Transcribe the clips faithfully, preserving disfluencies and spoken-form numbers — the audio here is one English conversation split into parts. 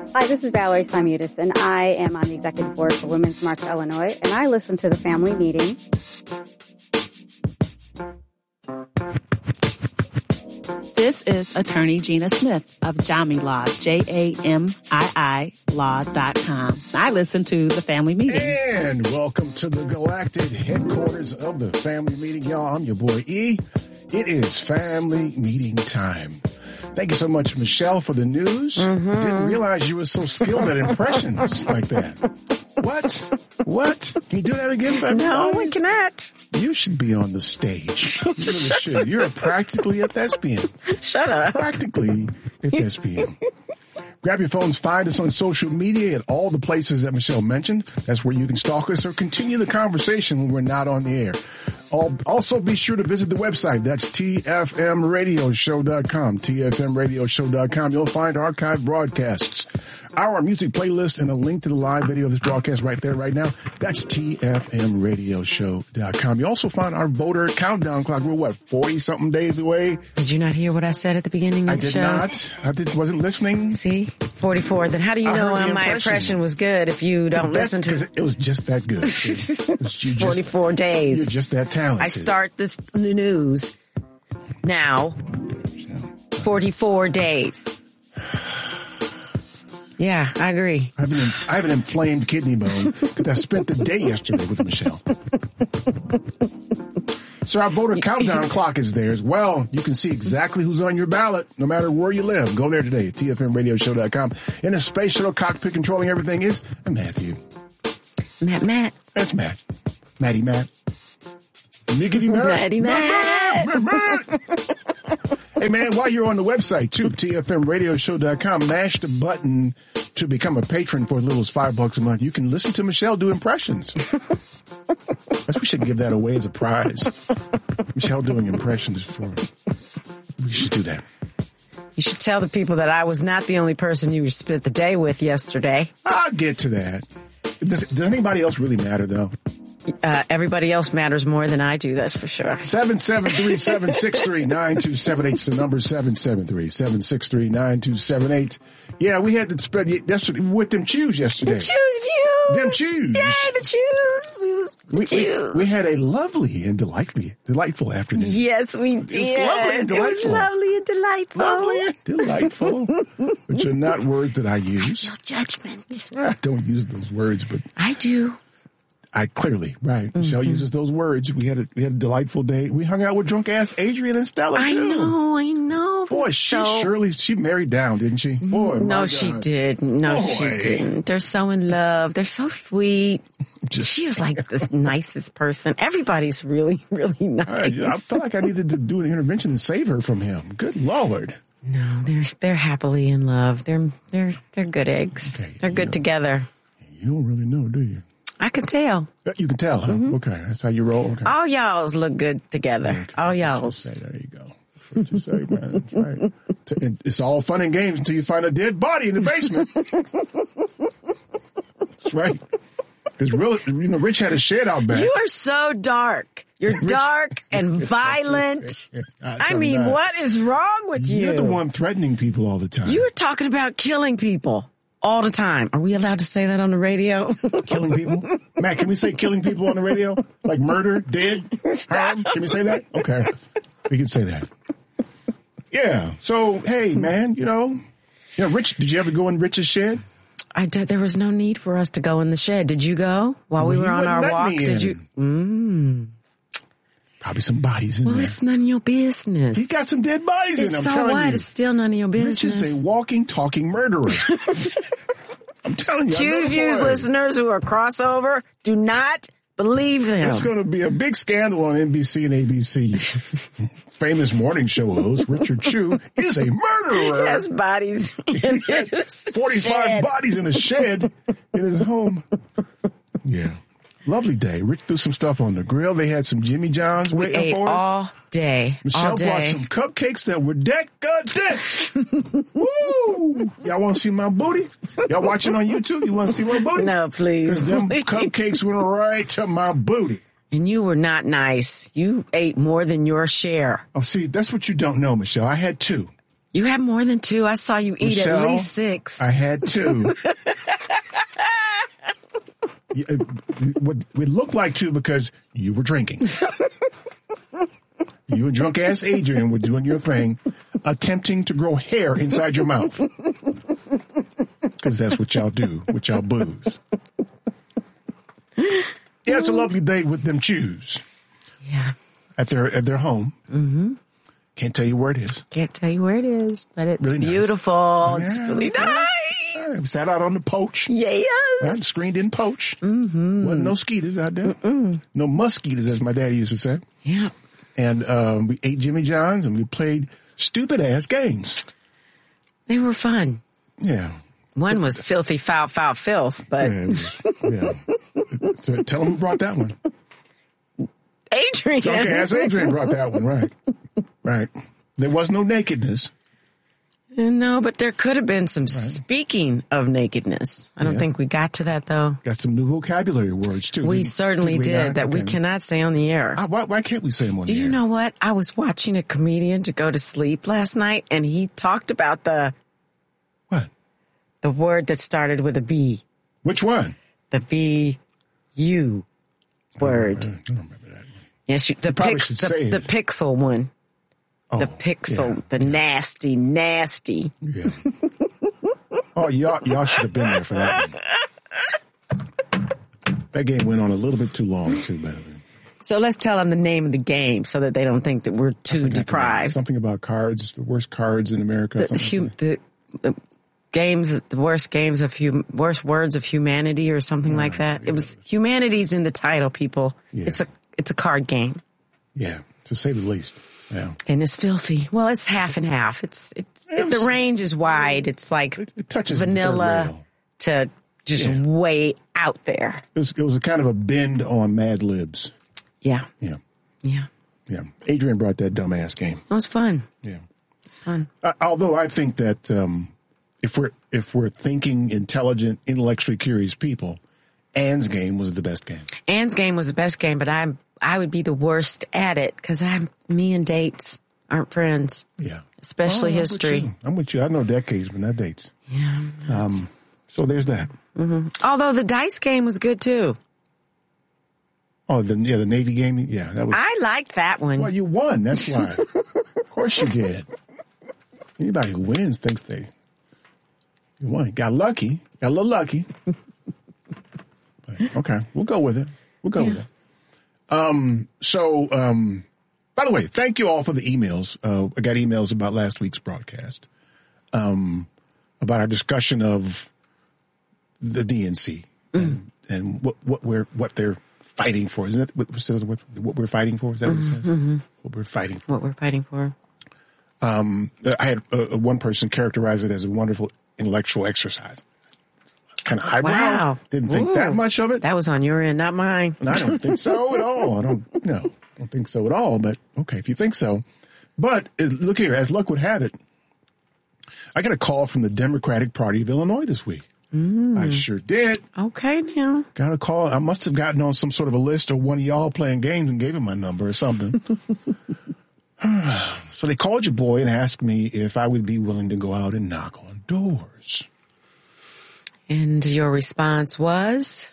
Hi, this is Valerie Simutis, and I am on the executive board for Women's March Illinois, and I listen to the family meeting. This is Attorney Gina Smith of Jami Law, J A M I I law dot com. I listen to the family meeting. And welcome to the galactic headquarters of the family meeting, y'all. I'm your boy E. It is family meeting time. Thank you so much, Michelle, for the news. Mm-hmm. Didn't realize you were so skilled at impressions like that. What? What? Can you do that again for everybody? No, we cannot. You should be on the stage. You really should. You're practically a thespian. Shut up. Practically a thespian. Grab your phones, find us on social media at all the places that Michelle mentioned. That's where you can stalk us or continue the conversation when we're not on the air. Also, be sure to visit the website. That's T F M radio show dot com. T F M radio show dot com. You'll find archived broadcasts, our music playlist, and a link to the live video of this broadcast right there, right now. That's T F M radio show dot com. You also find our voter countdown clock. We're, what, forty-something days away? Did you not hear what I said at the beginning of I the did show? not. I did, wasn't listening. See? forty-four. Then how do you I know heard the my impression. impression was good if you don't That's listen to... It was just that good. It was, you just, forty-four days. You're just that talented. I start this the news now. forty-four days. Yeah, I agree. I have an, I have an inflamed kidney bone because I spent the day yesterday with Michelle. So our voter countdown clock is there as well. You can see exactly who's on your ballot, no matter where you live. Go there today, T F M radio show dot com. In the space shuttle cockpit controlling everything is Matthew. Matt, Matt. That's Matt. Matty Matt. Miggity Matt. Matty Matt. Matt, Matt, Matt. Hey, man, while you're on the website, too, T F M radio show dot com, mash the button to become a patron for as little as five bucks a month. You can listen to Michelle do impressions. We should give that away as a prize. Michelle doing impressions for... We should do that. You should tell the people that I was not the only person you spent the day with yesterday. I'll get to that. Does, does anybody else really matter, though? Uh, everybody else matters more than I do, that's for sure. seven seven three, seven six three, nine two seven eight is the number, seven seven three, seven six three, nine two seven eight. Yeah, we had to spend yesterday with them chews yesterday. The chews views. Them chews. Yay, the chews. We was the we, chews. We, we had a lovely and delightfully, delightful afternoon. Yes, we did. It was lovely and delightful. It was lovely and delightful. Lovely and delightful, which are not words that I use. No judgment. I don't use those words, but I do. I clearly, right. Mm-hmm. Michelle uses those words. We had a, we had a delightful day. We hung out with drunk ass Adrian and Stella, too. I know, I know. Boy, so... she surely, she married down, didn't she? Boy, no, my she God. did. No, Boy. she didn't. They're so in love. They're so sweet. Just, she is like the nicest person. Everybody's really, really nice. I, I felt like I needed to do an intervention and save her from him. Good Lord. No, they're they're happily in love. They're they're they're good eggs. Okay, they're good know, together. You don't really know, do you? I can tell. You can tell, huh? Mm-hmm. Okay, that's how you roll. Okay. All y'alls look good together. Okay. All y'alls. Say, there you go. What you say, man? That's right. It's all fun and games until you find a dead body in the basement. That's right. Because real, you know, Rich had a shed out back. You are so dark. You're Rich, dark and violent. I mean, not. What is wrong with you? You're the one threatening people all the time. You're talking about killing people. All the time. Are we allowed to say that on the radio? Killing people? Matt, can we say killing people on the radio? Like murder, dead, harm? Can we say that? Okay. We can say that. Yeah. So, hey, man, you know, you know, Rich, did you ever go in Rich's shed? I did. There was no need for us to go in the shed. Did you go while we well, were on our walk? Did in. you? Mm. Probably some bodies in well, there. Well, it's none of your business. He's got some dead bodies it's in him. So I'm telling what? you. It's still none of your business. Rich is a walking, talking murderer. I'm telling you. Choose Views listeners who are crossover, do not believe him. It's going to be a big scandal on N B C and A B C. Famous morning show host Richard Chew is a murderer. He has bodies in his forty-five shed. Bodies in a shed in his home. Yeah. Lovely day. Rich threw some stuff on the grill. They had some Jimmy John's we waiting ate for us. all day. Michelle all day. brought some cupcakes that were decadent. Woo! Y'all want to see my booty? Y'all watching on YouTube? You want to see my booty? No, please. Because them please. cupcakes went right to my booty. And you were not nice. You ate more than your share. Oh, see, that's what you don't know, Michelle. I had two. You have more than two. I saw you eat Michelle, at least six. I had two. Yeah, it, it, it looked like two because you were drinking. You and drunk ass Adrian were doing your thing, attempting to grow hair inside your mouth. Because that's what y'all do with y'all booze. Yeah, it's a lovely day with them chews. Yeah. At their at their home. Mm-hmm. Can't tell you where it is. Can't tell you where it is, but it's really beautiful. Nice. It's Yeah, really okay. nice. Yeah, we sat out on the porch. Yes. Right? Screened in porch. Mm-hmm. Wasn't no skeeters out there. Mm-mm. No muskeeters, as my daddy used to say. Yeah. And um, we ate Jimmy John's and we played stupid ass games. They were fun. Yeah. One was filthy, foul, foul, filth, but Yeah. yeah. So tell them who brought that one. Adrian. Drunk ass Adrian brought that one, right. Right. There was no nakedness. No, but there could have been some, right. Speaking of nakedness. I don't Yeah. think we got to that, though. Got some new vocabulary words, too. We didn't- certainly did we did not? that we Okay. cannot say on the air. Ah, why, why can't we say them on Do the you air? know what? I was watching a comedian to go to sleep last night, and he talked about the What? the word that started with a B. Which one? The B U word. I don't remember that one. Yes, you, the, probably pix, should the, say the it. pixel one. Oh, The pixel. yeah, the nasty, nasty. Yeah. Oh, y'all, y'all should have been there for that one. That game went on a little bit too long, too, by the way. So let's tell them the name of the game so that they don't think that we're too Forgot the name. deprived. Something about cards, the worst cards in America. The, something hum, like that. the, the games, the worst games of hum, worst words of humanity or something like that. yeah. It was humanity's in the title, people. Yeah. It's a it's a card game, Yeah, to say the least. Yeah. and it's filthy. Well, it's half and half. It's it's It was- the range is wide. It's like It, it touches the third vanilla rail. to just Yeah. way out there. It was, it was a kind of a bend on Mad Libs. Yeah, Yeah. yeah. Yeah. Adrian brought that dumbass game. It was fun. Yeah. Fun. Uh, although I think that um, if we're if we're thinking intelligent, intellectually curious people, Anne's game was the best game. Anne's game was the best game, but I'm I would be the worst at it because I'm me and dates aren't friends, Yeah. especially Oh, I'm with history. you. I'm with you. I know decades, but not dates. Yeah. Um, so there's that. Although the dice game was good too. Oh, the yeah, the Navy game. Yeah, that was. I liked that one. Well, you won. That's why. Of course you did. Anybody who wins thinks they you won. Got lucky. Got a little lucky. But, okay, we'll go with it. We'll go Yeah. with it. Um. So, um. By the way, thank you all for the emails. Uh, I got emails about last week's broadcast. Um, about our discussion of the D N C and, and what what we're what they're fighting for. Isn't that what, what, what we're fighting for? Is that what it says? Mm-hmm. What we're fighting for. What we're fighting for. Um, I had uh, one person characterize it as a wonderful intellectual exercise. Kind of highbrow. Wow. Didn't think Ooh. that much of it. That was on your end, not mine. And I don't think so at all. I don't, no, I don't think so at all. But okay, if you think so. But uh, look here, as luck would have it, I got a call from the Democratic Party of Illinois this week. Mm. I sure did. Okay, now. Got a call. I must have gotten on some sort of a list or one of y'all playing games and gave him my number or something. So they called your boy and asked me if I would be willing to go out and knock on doors. And your response was?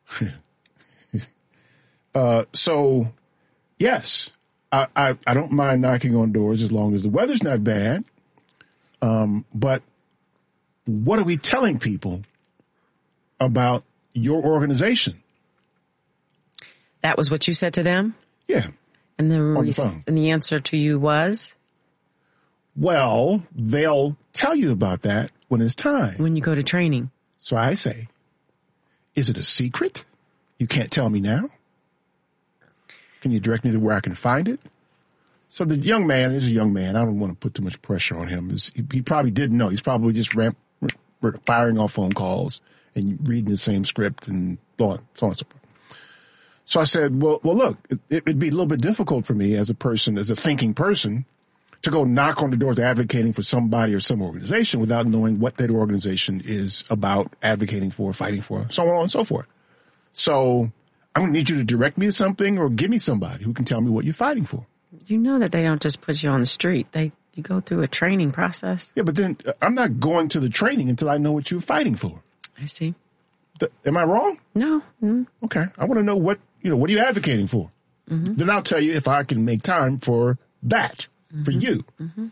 Uh, so, yes, I, I, I don't mind knocking on doors as long as the weather's not bad. Um, but what are we telling people about your organization? That was what you said to them? Yeah. And the, the res- phone. and the answer to you was? Well, they'll tell you about that when it's time. When you go to training. So I say, is it a secret? You can't tell me now? Can you direct me to where I can find it? So the young man is a young man. I don't want to put too much pressure on him. He, he probably didn't know. He's probably just ramp, firing off phone calls and reading the same script and so on, so on and so forth. So I said, well, well, look, it, it'd be a little bit difficult for me as a person, as a thinking person, to go knock on the doors advocating for somebody or some organization without knowing what that organization is about, advocating for, fighting for, so on and so forth. So I'm going to need you to direct me to something or give me somebody who can tell me what you're fighting for. You know that they don't just put you on the street. They You go through a training process. Yeah, but then uh, I'm not going to the training until I know what you're fighting for. I see. Th- am I wrong? No. Mm. Okay. I want to know what, you know, what are you advocating for? Mm-hmm. Then I'll tell you if I can make time for that, mm-hmm. for you. Mm-hmm.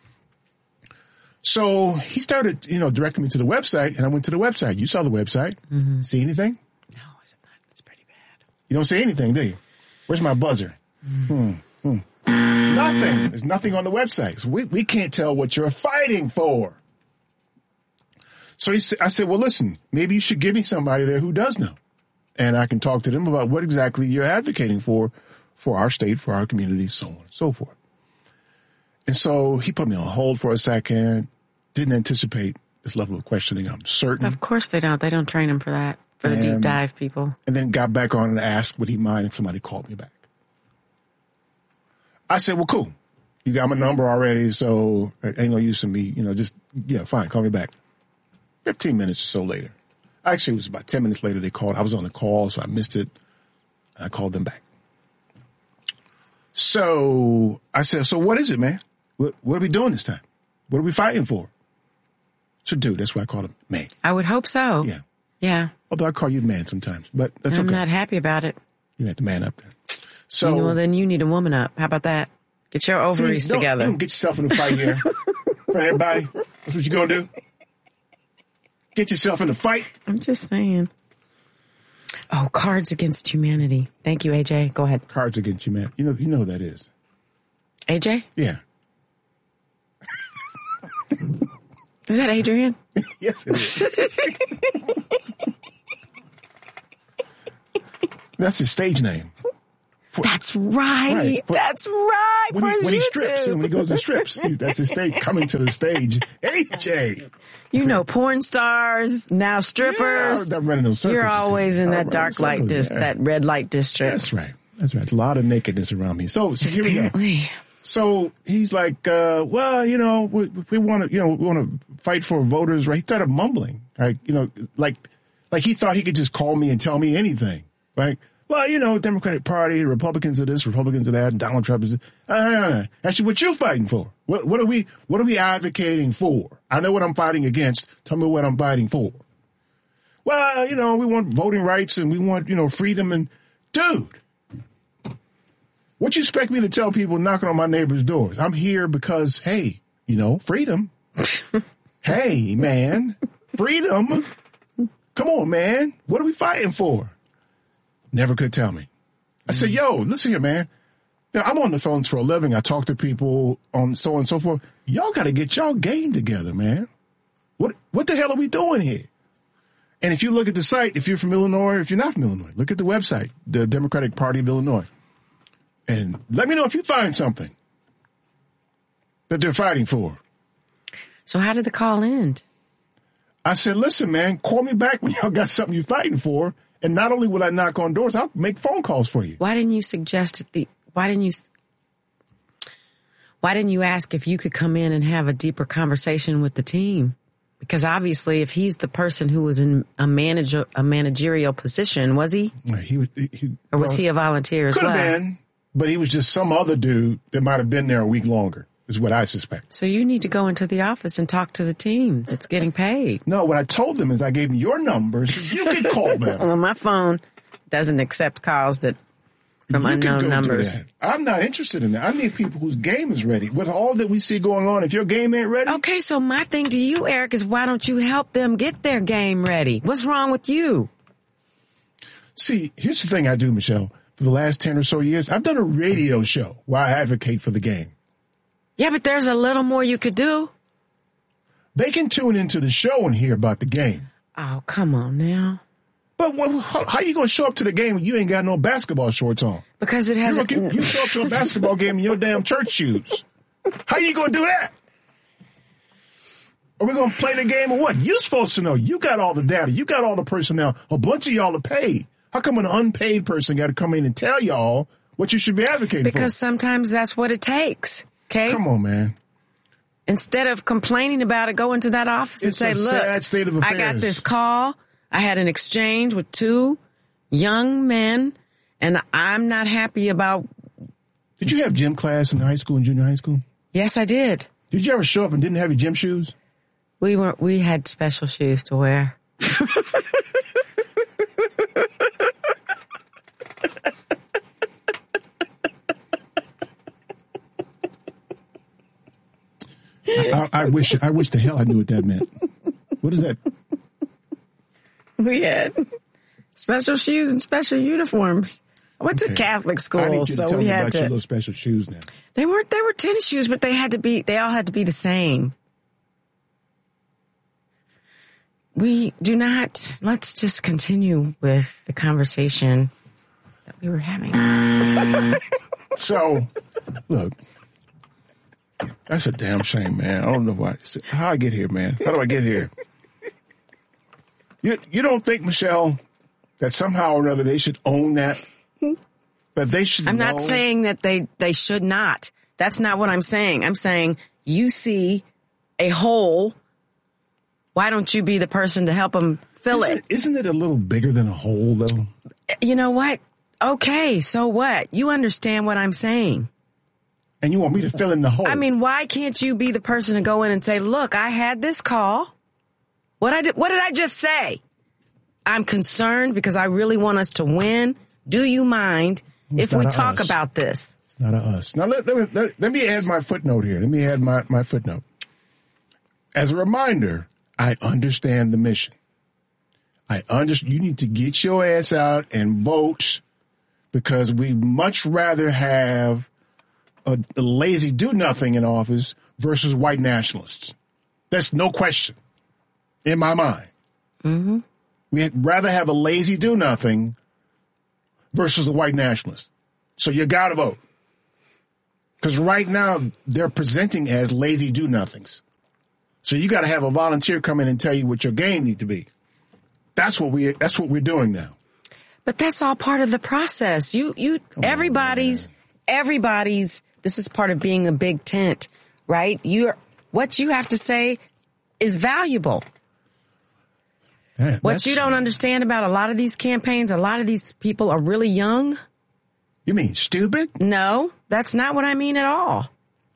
So he started, you know, directing me to the website, and I went to the website. You saw the website. Mm-hmm. See anything? No, it's not. It's pretty bad. You don't see anything, do you? Where's my buzzer? Mm-hmm. Hmm. Hmm. Nothing. There's nothing on the website. So we, we can't tell what you're fighting for. So he, I said, well, listen, maybe you should give me somebody there who does know. And I can talk to them about what exactly you're advocating for, for our state, for our community, so on and so forth. And so he put me on hold for a second, didn't anticipate this level of questioning, I'm certain. Of course they don't. They don't train them for that, for the and, deep dive people. And then got back on and asked, would he mind if somebody called me back? I said, well, cool. You got my number already, so ain't no use in me, you know, just, yeah, fine, call me back. fifteen minutes or so later. Actually, it was about ten minutes later they called. I was on the call, so I missed it. I called them back. So I said, so what is it, man? What, what are we doing this time? What are we fighting for? So, dude, that's why I called him man. I would hope so. Yeah. Yeah. Although I call you man sometimes, but that's I'm okay. not happy about it. You have to man up then. So, you know, well, then you need a woman up. How about that? Get your ovaries see, don't, together. Don't get yourself in a fight here. For everybody. That's what you're going to do. Get yourself in a fight. I'm just saying. Oh, Cards Against Humanity. Thank you, A J. Go ahead. Cards Against Humanity. You know, you know who that is. A J? Yeah. Is that Adrian? Yes, it is. That's his stage name. For, that's right. right. For, that's right. When, he, when he strips, and when he goes and strips, that's his stage. Coming to the stage, A J. You know, porn stars, now strippers. Yeah, I'm running those circles. You're always in that dark light, dis- yeah. that red light district. That's right. That's right. A lot of nakedness around me. So, so here Apparently. we go. So he's like, uh, well, you know, we, we want to, you know, we want to fight for voters, right? He started mumbling, right? You know, like, like he thought he could just call me and tell me anything, right? Well, you know, Democratic Party, Republicans are this, Republicans are that, and Donald Trump is. Uh, actually, what you fighting for? What, what are we? What are we advocating for? I know what I'm fighting against. Tell me what I'm fighting for. Well, you know, we want voting rights and we want, you know, freedom. And dude, what you expect me to tell people knocking on my neighbor's doors? I'm here because, hey, you know, freedom. Hey, man, freedom. Come on, man. What are we fighting for? Never could tell me. I said, yo, listen here, man. You know, I'm on the phones for a living. I talk to people on so on and so forth. Y'all got to get y'all game together, man. What what the hell are we doing here? And if you look at the site, if you're from Illinois, or if you're not from Illinois, look at the website, the Democratic Party of Illinois. And let me know if you find something that they're fighting for. So how did the call end? I said, listen, man, call me back when y'all got something you're fighting for. And not only will I knock on doors, I'll make phone calls for you. Why didn't you suggest the, why didn't you, why didn't you ask if you could come in and have a deeper conversation with the team? Because obviously if he's the person who was in a manager, a managerial position, was he? Right, he, he, he or was well, he a volunteer as could well? Could have been, but he was just some other dude that might have been there a week longer, is what I suspect. So you need to go into the office and talk to the team that's getting paid. No, what I told them is I gave them your numbers so you can call them. Well, my phone doesn't accept calls that from you unknown numbers. I'm not interested in that. I need people whose game is ready. With all that we see going on, if your game ain't ready. Okay, so my thing to you, Eric, is why don't you help them get their game ready? What's wrong with you? See, here's the thing I do, Michelle. For the last ten or so years, I've done a radio show where I advocate for the game. Yeah, but there's a little more you could do. They can tune into the show and hear about the game. Oh, come on now. But well, how, how you going to show up to the game when you ain't got no basketball shorts on? Because it has you, a... you, you show up to a basketball game in your damn church shoes. How you going to do that? Are we going to play the game or what? You're supposed to know. You got all the data. You got all the personnel. A bunch of y'all are paid. How come an unpaid person got to come in and tell y'all what you should be advocating because for? Because sometimes that's what it takes. Okay. Come on, man. Instead of complaining about it, go into that office and it's say, a look, sad state of affairs. I got this call. I had an exchange with two young men and I'm not happy about. Did you have gym class in high school and junior high school? Yes, I did. Did you ever show up and didn't have your gym shoes? We were we had special shoes to wear. I, I wish I wish the hell I knew what that meant. What is that? We had special shoes and special uniforms. I went Okay. to Catholic I school, need you to so tell we me had about to. your little special shoes now. They weren't. They were tennis shoes, but they had to be. They all had to be the same. We do not. Let's just continue with the conversation that we were having. So, look, that's a damn shame, man. I don't know why. How I get here, man? How do I get here? You you don't think, Michelle, that somehow or another they should own that? That they should I'm know? not saying that they, they should not. That's not what I'm saying. I'm saying you see a hole. Why don't you be the person to help them fill Isn't, it? isn't it a little bigger than a hole, though? You know what? Okay, so what? You understand what I'm saying. And you want me to fill in the hole? I mean, why can't you be the person to go in and say, look, I had this call. What I did, what did I just say? I'm concerned because I really want us to win. Do you mind It's if we not a talk us. about this? It's not a us. Now, let, let, me, let, let me add my footnote here. Let me add my, my footnote. As a reminder, I understand the mission. I understand you need to get your ass out and vote because we'd much rather have a, a lazy do-nothing in office versus white nationalists. That's no question in my mind. Mm-hmm. We'd rather have a lazy do-nothing versus a white nationalist. So you got to vote. Because right now, they're presenting as lazy do-nothings. So you got to have a volunteer come in and tell you what your game need to be. That's what we. That's what we're doing now. But that's all part of the process. You, you, Come everybody's, on, everybody's, this is part of being a big tent, right? You're, what you have to say is valuable. Man, What that's- you don't understand about a lot of these campaigns, a lot of these people are really young. You mean stupid? No, that's not what I mean at all.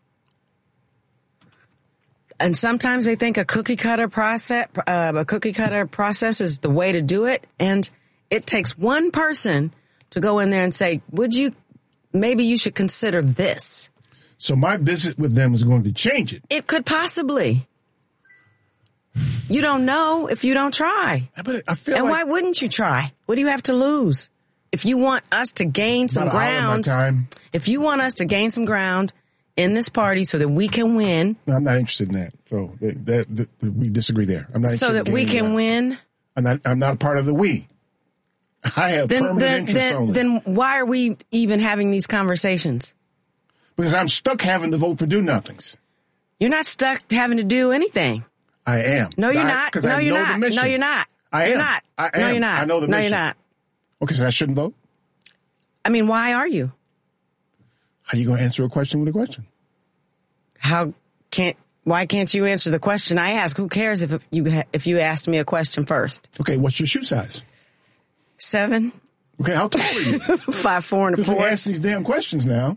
And sometimes they think a cookie cutter process, uh, a cookie cutter process is the way to do it. And it takes one person to go in there and say, would you, maybe you should consider this. So my visit with them is going to change it. It could possibly. You don't know if you don't try. But I feel And like why wouldn't you try? What do you have to lose? If you want us to gain some about an hour of my ground, time. if you want us to gain some ground in this party so that we can win, No, I'm not interested in that. So that, that, that, that we disagree there. I'm not so interested that in we gaining can ground. win, I'm not. I'm not a part of the we. I have then permanent then interest then, only. then why are we even having these conversations? Because I'm stuck having to vote for do-nothings. You're not stuck having to do anything. I am. No, you're I- not. 'cause No, I you're know the not. mission. No, you're not. I am. You're not. I No, am. you're not. I know the no, mission. you're not. Okay, so I shouldn't vote? I mean, why are you? How are you going to answer a question with a question? How can't? Why can't you answer the question I ask? Who cares if you ha- if you asked me a question first? Okay, what's your shoe size? Seven, Okay, how tall are you? five, four, and a Since we four. ask these damn questions now.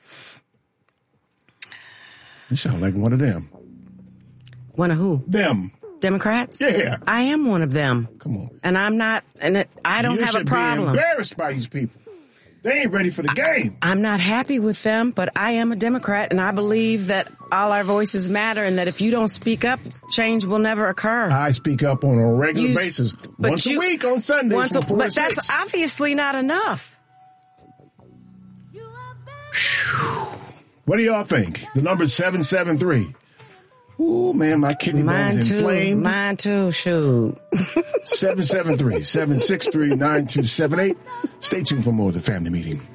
You sound like one of them. One of who? Them. Democrats? Yeah. I am one of them. Come on. And I'm not, and it, I don't you have a should problem. be embarrassed by these people. They ain't ready for the game. I'm not happy with them, but I am a Democrat and I believe that all our voices matter and that if you don't speak up, change will never occur. I speak up on a regular You- basis, but once you- a week on Sundays Once from a- four but to that's six. obviously not enough. What do y'all think? The number's seven seven three. Ooh, man, my kidney Mine bone's too. inflamed. Mine too. Shoot. seven seven three, seven six three, nine two seven eight. Stay tuned for more of the Family Meeting.